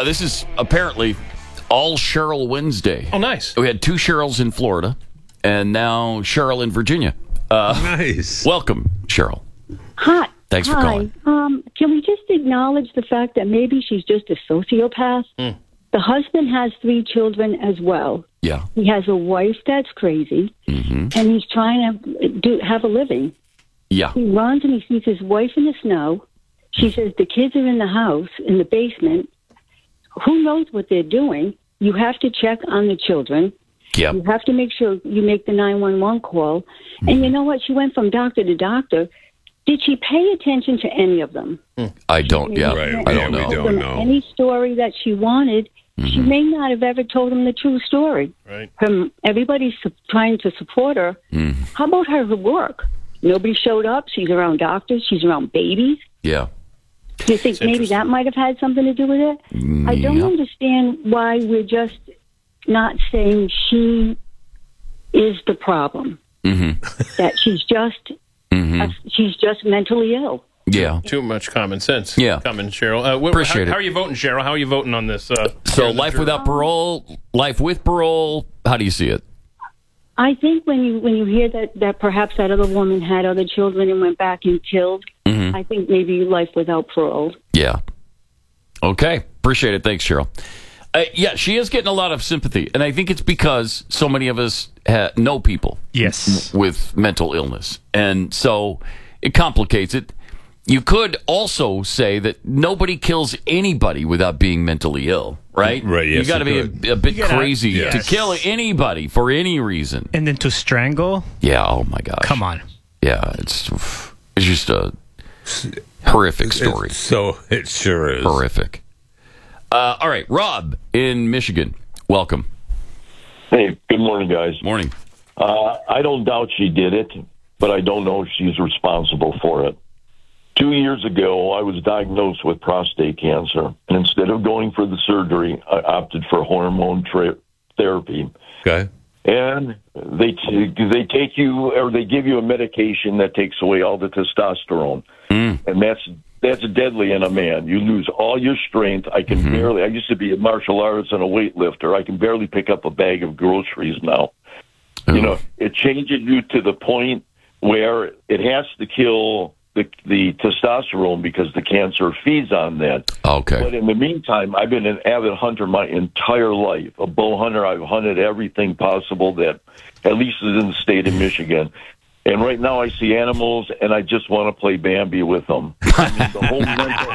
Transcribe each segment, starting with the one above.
This is apparently All Cheryl Wednesday. Oh, nice. We had 2 Cheryls in Florida, and now Cheryl in Virginia. Nice. Welcome, Cheryl. Hi. Thanks for calling. Can we just acknowledge the fact that maybe she's just a sociopath? The husband has 3 children as well. Yeah. He has a wife that's crazy, and he's trying to have a living. Yeah. He runs and he sees his wife in the snow. She says the kids are in the house, in the basement. Who knows what they're doing? You have to check on the children. Yeah. You have to make sure you make the 911 call. And you know what? She went from doctor to doctor. Did she pay attention to any of them? I don't, yeah. Right. I don't know. We don't know. Any story that she wanted, she may not have ever told him the true story. Right. Everybody's trying to support her. How about her work? Nobody showed up. She's around doctors. She's around babies. Yeah. Do you think maybe that might have had something to do with it? I don't understand why we're just not saying she is the problem. That she's just mentally ill. Yeah. Too much common sense. Yeah. Coming, Cheryl. Appreciate it. How are you voting, Cheryl? How are you voting on this? So life without parole, life with parole, how do you see it? I think when you hear that perhaps that other woman had other children and went back and killed, I think maybe life without parole. Yeah. Okay. Appreciate it. Thanks, Cheryl. Yeah, she is getting a lot of sympathy, and I think it's because so many of us know people with mental illness, and so it complicates it. You could also say that nobody kills anybody without being mentally ill, right? Right, yes, you got to be a bit crazy to kill anybody for any reason. And then to strangle? Yeah, oh my gosh. Come on. Yeah, it's just a horrific story. It sure is. Horrific. All right, Rob in Michigan. Welcome. Hey, good morning, guys. Morning. I don't doubt she did it, but I don't know if she's responsible for it. 2 years ago, I was diagnosed with prostate cancer, and instead of going for the surgery, I opted for hormone therapy. Okay. And they take you, or they give you a medication that takes away all the testosterone, and that's deadly in a man. You lose all your strength. I can barely. I used to be a martial artist and a weightlifter. I can barely pick up a bag of groceries now. You know, it changes you to the point where it has to kill the testosterone because the cancer feeds on that. Okay. But in the meantime, I've been an avid hunter my entire life. A bow hunter. I've hunted everything possible that at least is in the state of Michigan. And right now I see animals, and I just want to play Bambi with them. I mean, the whole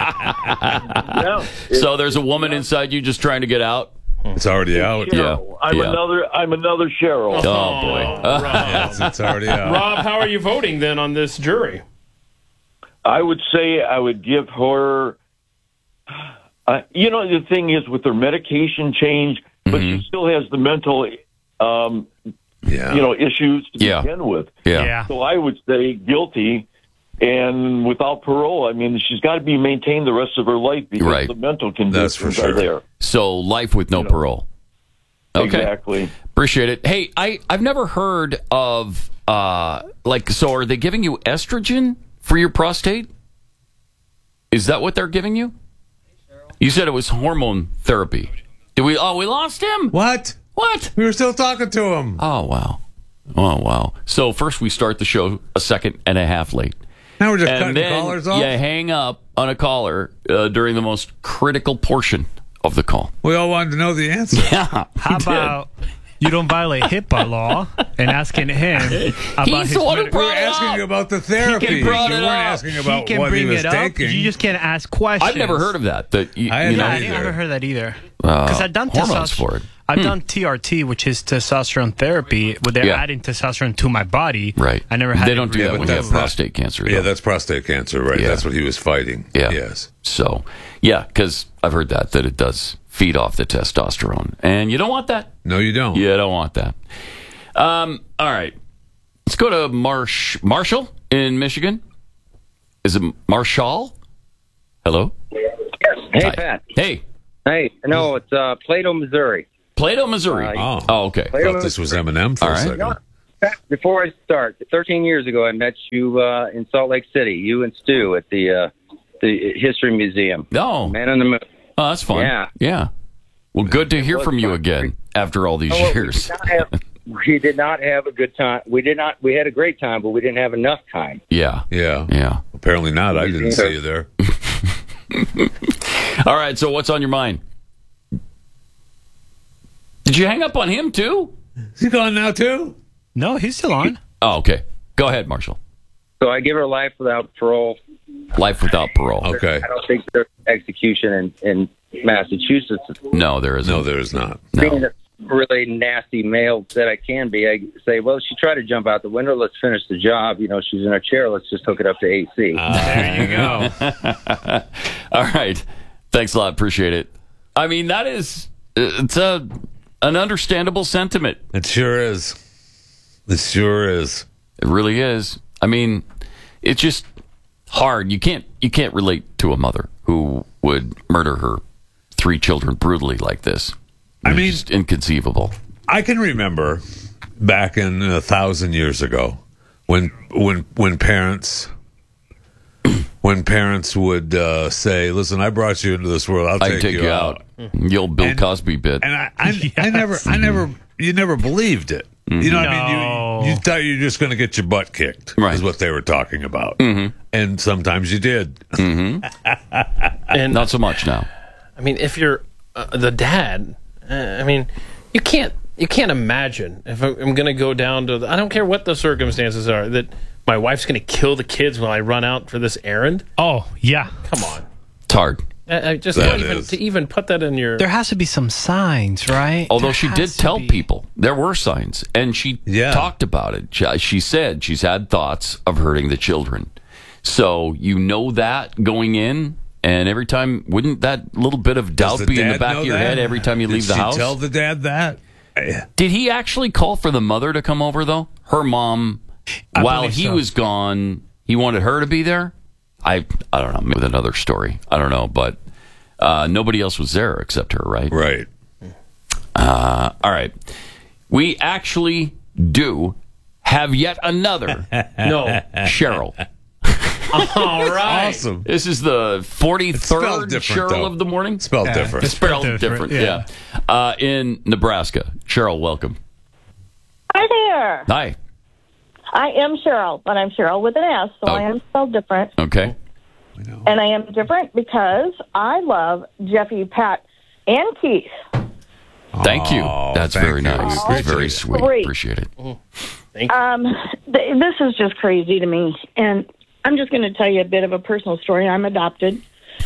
mental... So there's a woman inside you just trying to get out? It's already out. Cheryl. I'm another Cheryl. Oh, boy. Rob. Yes, it's already out. Rob, how are you voting then on this jury? I would say I would give her... the thing is with her medication change, but she still has the mental... issues to begin with. Yeah. So I would say guilty, and without parole, I mean, she's got to be maintained the rest of her life because the mental conditions are there. So life with no parole. Okay. Exactly. Appreciate it. Hey, I've never heard of, so are they giving you estrogen for your prostate? Is that what they're giving you? You said it was hormone therapy. We lost him? What? We were still talking to him. Oh, wow. So first we start the show a second and a half late. Now we're just cutting callers off? You hang up on a caller during the most critical portion of the call. We all wanted to know the answer. Yeah. How about you don't violate HIPAA law and asking him about He's the one who We brought were it asking up. you about the therapy. You brought weren't it up. asking He about can what he bring was it up. taking. You just can't ask questions. I've never heard of that. I never heard that either. Because I've done hormones for it. I've done TRT, which is testosterone therapy, where they're adding testosterone to my body. Right. I never had. They don't do that when you have prostate cancer. Yeah, that's prostate cancer, right? Yeah. That's what he was fighting. Yeah. Yes. So, because I've heard that it does feed off the testosterone. And you don't want that. No, you don't. You don't want that. All right. Let's go to Marshall in Michigan. Is it Marshall? Hello? Hey, Hi. Pat. Hey. Hey, no, it's Plato, Missouri. Plato, Missouri. Okay. I thought this was Eminem for All a right. second. No, Pat, before I start, 13 years ago, I met you in Salt Lake City, you and Stu at the History Museum. No. Man on the Moon. Oh, that's fun. Yeah. Well, good to hear from you again after all these years. We did not have a good time. We had a great time, but we didn't have enough time. Yeah. Apparently not. I didn't see you there. All right, so what's on your mind? Did you hang up on him, too? Is he gone now, too? No, he's still on. Oh, okay. Go ahead, Marshall. So I give her life without parole. Life without parole. Okay. I don't think there's execution in Massachusetts. No, there isn't. No, there is not. Being a really nasty male that I can be, I say, well, she tried to jump out the window. Let's finish the job. She's in her chair. Let's just hook it up to AC. There you go. All right. Thanks a lot. Appreciate it. I mean, that is, it's an understandable sentiment. It sure is. It sure is. It really is. I mean, it's just hard. You can't relate to a mother who would murder her 3 children brutally like this. I mean, just inconceivable. I can remember back in 1,000 years ago when parents would say, "Listen, I brought you into this world. I'll take you out." The old Bill Cosby bit. And you never believed it. You know what I mean? You thought you were just going to get your butt kicked, right? Is what they were talking about. Mm-hmm. And sometimes you did. Mm-hmm. And not so much now. I mean, if you're the dad, I mean, you can't imagine if I'm going to go down to I don't care what the circumstances are, that my wife's going to kill the kids while I run out for this errand. Oh, yeah. Come on. It's hard. To even put that in your... There has to be some signs, right? Although she did tell people there were signs, and she talked about it. She said she's had thoughts of hurting the children. So you know that going in, and every time, wouldn't that little bit of doubt be in the back of your head every time you leave the house? Did she tell the dad that? Did he actually call for the mother to come over, though? Her mom, while he was gone, he wanted her to be there? I don't know, maybe another story. I don't know, but nobody else was there except her, right? Right. All right. We actually do have yet another Cheryl. All right. Awesome. This is the 43rd Cheryl of the morning. Spelled different. Spelled different, yeah. In Nebraska. Cheryl, welcome. Hi there. Hi. I am Cheryl, but I'm Cheryl with an S, so I am spelled different. Okay. And I am different because I love Jeffy, Pat, and Keith. Thank you. That's very nice. That's very sweet. Great. Appreciate it. Thank you. This is just crazy to me, and I'm just going to tell you a bit of a personal story. I'm adopted.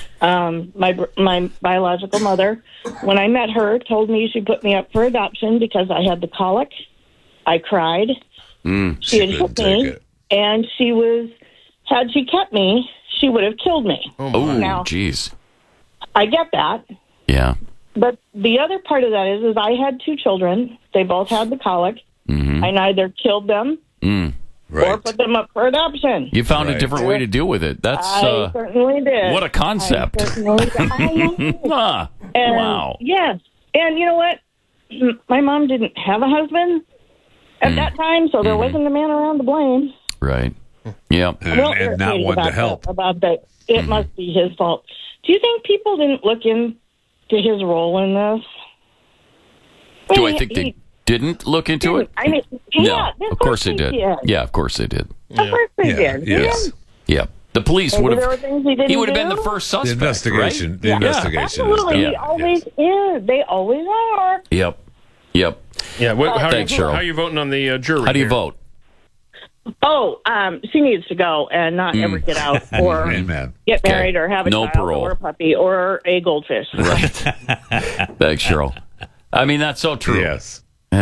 My biological mother, when I met her, told me she put me up for adoption because I had the colic. I cried. She had hit me, and had she kept me, she would have killed me. Oh, jeez. I get that. Yeah. But the other part of that is I had 2 children. They both had the colic. Mm-hmm. I neither killed them or put them up for adoption. You found a different way to deal with it. I certainly did. What a concept. Wow. Yes. And you know what? My mom didn't have a husband at that time, so there wasn't a man around to blame. Right. Yep. And not one to help. About that. It must be his fault. Do you think people didn't look into his role in this? Do I think they didn't look into it? I mean, no, of course they did. Yeah, of course they did. Of course they did. Yes. Yeah. The police would have. He would have been do? the first suspect. The investigation. Right? The investigation. Absolutely. Is He always is. They always are. Yep. Yeah. Thanks, Cheryl. How are you voting on the jury? How do you vote? Oh, she needs to go and not ever get out or get married or have a child parole. or a puppy or a goldfish. Right. Thanks, Cheryl. I mean, that's so true. Yes.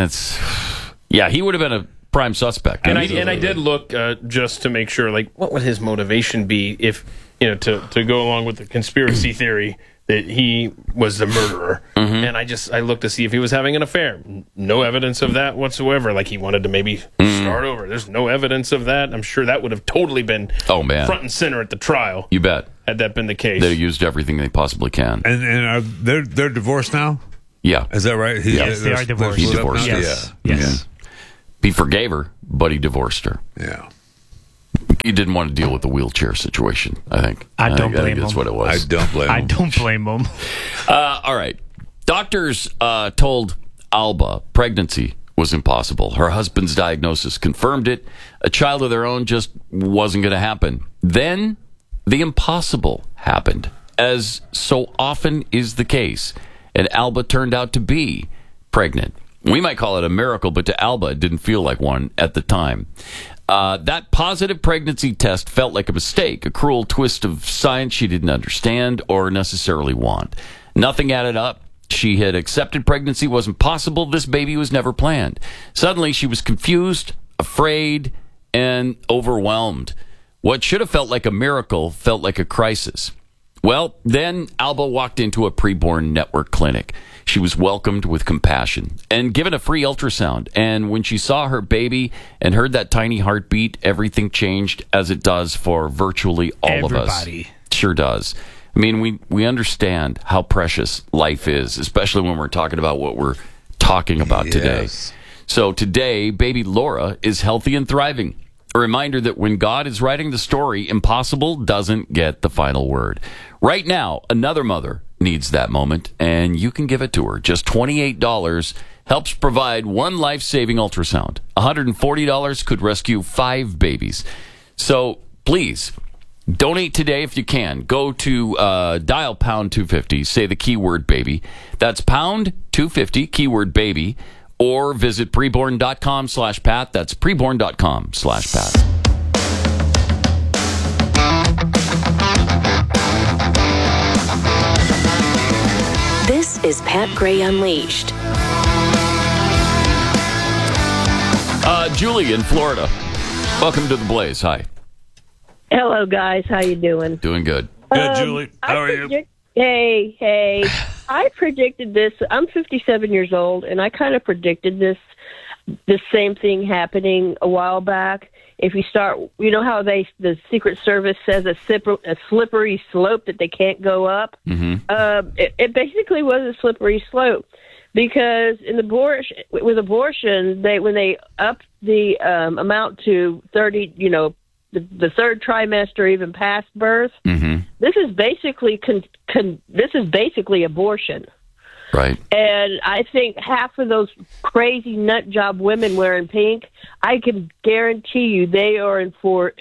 He would have been a prime suspect. And I did look just to make sure, like, what would his motivation be if, to go along with the conspiracy theory that he was the murderer. Mm-hmm. And I looked to see if he was having an affair. No evidence of that whatsoever. Like he wanted to maybe start over. There's no evidence of that. I'm sure that would have totally been front and center at the trial. You bet. Had that been the case. They used everything they possibly can. And are they're divorced now? Yeah. Is that right? Yes, they are divorced. He divorced her. Yes. Yeah. Yes. He forgave her, but he divorced her. Yeah. He didn't want to deal with the wheelchair situation, I think. I don't blame him. That's what it was. I don't blame him. I don't blame him. All right. Doctors told Alba pregnancy was impossible. Her husband's diagnosis confirmed it. A child of their own just wasn't going to happen. Then the impossible happened, as so often is the case. And Alba turned out to be pregnant. We might call it a miracle, but to Alba, it didn't feel like one at the time. That positive pregnancy test felt like a mistake, a cruel twist of science she didn't understand or necessarily want. Nothing added up. She had accepted pregnancy wasn't possible. This baby was never planned. Suddenly, she was confused, afraid, and overwhelmed. What should have felt like a miracle felt like a crisis. Well, then Alba walked into a preborn network clinic. She was welcomed with compassion and given a free ultrasound. And when she saw her baby and heard that tiny heartbeat, everything changed, as it does for virtually all of us. Sure does. I mean, we understand how precious life is, especially when we're talking about what we're talking about today. So today, baby Laura is healthy and thriving. A reminder that when God is writing the story, impossible doesn't get the final word. Right now, another mother needs that moment, and you can give it to her. Just $28 helps provide one life-saving ultrasound. $140 could rescue 5 babies. So please, donate today if you can. Go to dial pound 250, say the keyword baby. That's pound 250, keyword baby. Or visit preborn.com/Pat. That's preborn.com/Pat. This is Pat Gray Unleashed. Julie in Florida. Welcome to the Blaze. Hi. Hello, guys. How you doing? Doing good. Good, Julie. How are you? Hey. I predicted this. I'm 57 years old, and I kind of predicted this same thing happening a while back. If you start, you know how the Secret Service says a slippery slope that they can't go up? Mm-hmm. It basically was a slippery slope because with abortion, when they upped the amount to 30, the third trimester, even past birth. Mm-hmm. This is basically abortion, right? And I think half of those crazy nut job women wearing pink, I can guarantee you they are in for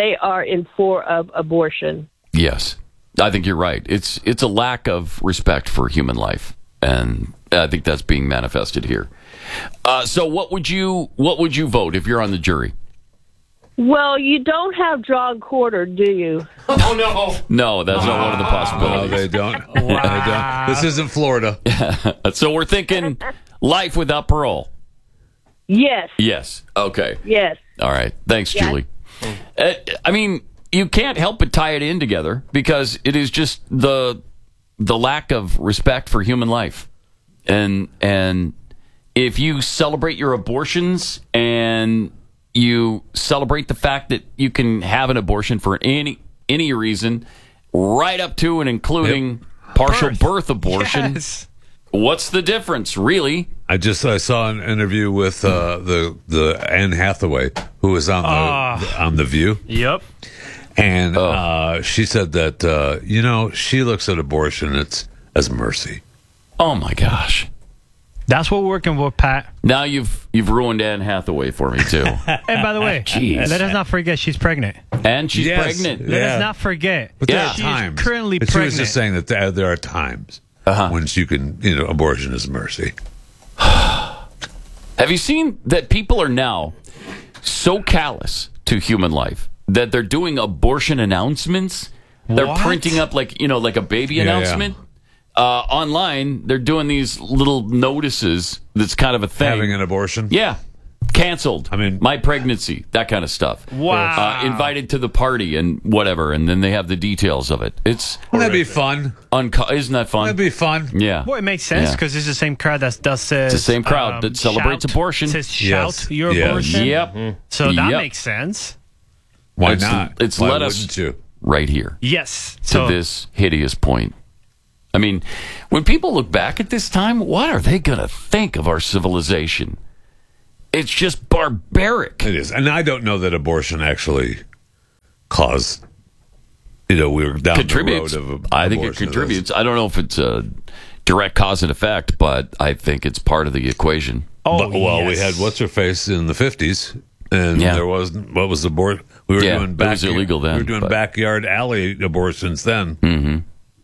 of abortion. Yes, I think you're right. It's a lack of respect for human life, and I think that's being manifested here. So, what would you vote if you're on the jury? Well, you don't have draw and quarter, do you? Oh, no. No, that's not one of the possibilities. No, they don't. They don't. This isn't Florida. So we're thinking life without parole. Yes. Yes. Okay. Yes. All right. Thanks, Julie. I mean, you can't help but tie it in together because it is just the lack of respect for human life. And if you celebrate your abortions and you celebrate the fact that you can have an abortion for any reason, right up to and including partial birth abortion. Yes. What's the difference, really? I saw an interview with the Anne Hathaway, who was on the View. Yep. And she said that she looks at abortion as mercy. Oh my gosh. That's what we're working with, Pat. Now you've ruined Anne Hathaway for me, too. And by the way, let us not forget she's pregnant. And she's pregnant. Let us not forget. But there are times. She's currently pregnant. She was just saying that there are times when you can, abortion is mercy. Have you seen that people are now so callous to human life that they're doing abortion announcements? They're printing up like a baby announcement. Yeah. Online, they're doing these little notices that's kind of a thing. Having an abortion? Yeah. Canceled. I mean, my pregnancy, that kind of stuff. Wow. Invited to the party and whatever, and then they have the details of it. Wouldn't that be fun? Isn't that fun? That'd be fun. Yeah. Well, it makes sense because it's the same crowd that says... It's the same crowd that celebrates abortion. Says shout your abortion. Yep. So that makes sense. Why not? It's led us right here. Yes. To this hideous point. I mean, when people look back at this time, what are they going to think of our civilization? It's just barbaric. It is. And I don't know that abortion actually caused, we were down the road of abortion. I think it contributes. I don't know if it's direct cause and effect, but I think it's part of the equation. We had what's-her-face in the 50s, and there was, what was the board? We were doing it was illegal then. We were doing backyard alley abortions then. Mm-hmm.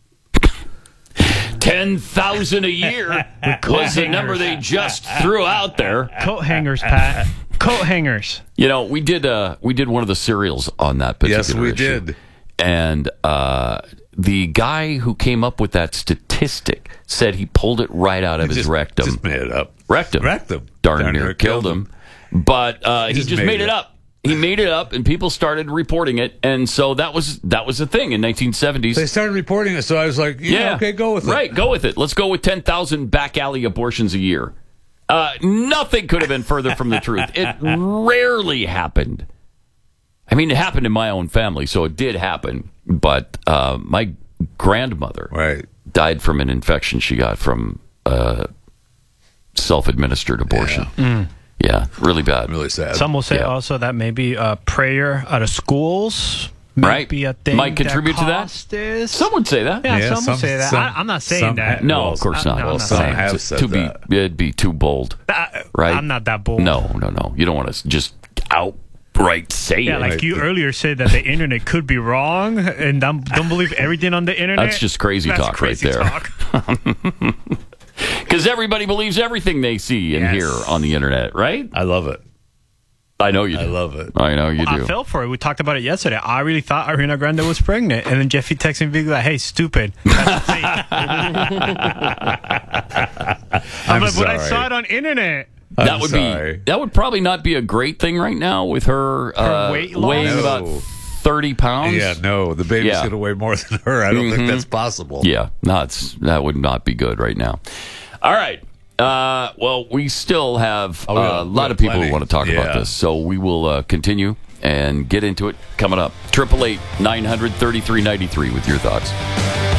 10,000 a year was the number they just threw out there. Coat hangers, Pat. Coat hangers. You know, we did one of the serials on that particular issue. Yes, we did. And the guy who came up with that statistic said he pulled it right out of his rectum. Just made it up. Rectum. Darn near killed him. But he just made it up. He made it up, and people started reporting it, and so that was the thing in 1970s. They started reporting it, so I was like, okay, go with it. Right, go with it. Let's go with 10,000 back alley abortions a year. Nothing could have been further from the truth. It rarely happened. I mean, it happened in my own family, so it did happen. But my grandmother died from an infection she got from self-administered abortion. Yeah, really bad. Really sad. Some will say also that maybe prayer out of schools might be a thing. Might contribute to that. Some would say that. Yeah, some will say that. I'm not saying that. No, of course not. No, I'm not saying that. It'd be too bold. Right? I'm not that bold. No. You don't want to just outright say it. Yeah, like you earlier said that the internet could be wrong, and don't believe everything on the internet. That's just crazy talk right there. Because everybody believes everything they see and hear on the internet, right? I love it. I know you do. I love it. I know you do. I fell for it. We talked about it yesterday. I really thought Ariana Grande was pregnant. And then Jeffy texted me like, hey, stupid. That's fake. I'm like, but I saw it on internet. That would probably not be a great thing right now with her weight loss? weighing about 30 pounds. Yeah, no, the baby's going to weigh more than her. I don't think that's possible. Yeah, that would not be good right now. All right. Well, we still have a lot of people who want to talk about this, so we will continue and get into it coming up. 888-900-3393 with your thoughts.